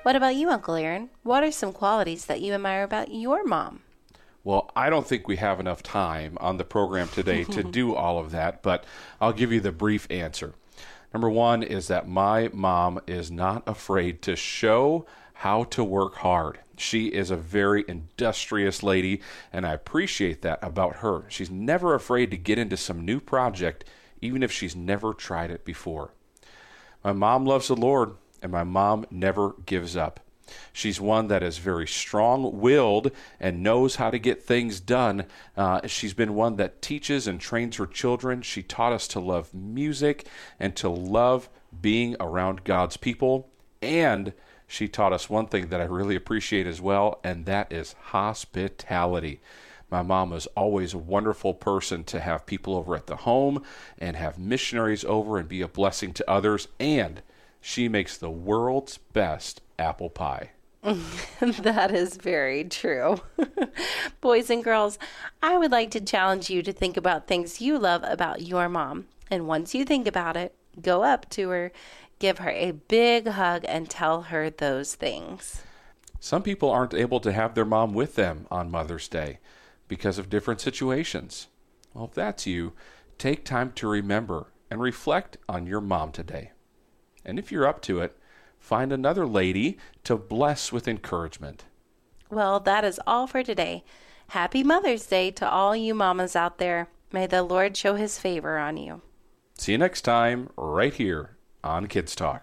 What about you, Uncle Aaron? What are some qualities that you admire about your mom? Well, I don't think we have enough time on the program today to do all of that, but I'll give you the brief answer. Number one is that my mom is not afraid to show how to work hard. She is a very industrious lady, and I appreciate that about her. She's never afraid to get into some new project, even if she's never tried it before. My mom loves the Lord, and my mom never gives up. She's one that is very strong-willed and knows how to get things done. She's been one that teaches and trains her children. She taught us to love music and to love being around God's people. And she taught us one thing that I really appreciate as well, and that is hospitality. My mom was always a wonderful person to have people over at the home and have missionaries over and be a blessing to others. And she makes the world's best apple pie. That is very true. Boys and girls, I would like to challenge you to think about things you love about your mom. And once you think about it, go up to her, give her a big hug, and tell her those things. Some people aren't able to have their mom with them on Mother's Day because of different situations. Well, if that's you, take time to remember and reflect on your mom today. And if you're up to it, find another lady to bless with encouragement. Well, that is all for today. Happy Mother's Day to all you mamas out there. May the Lord show his favor on you. See you next time, right here on Kids Talk.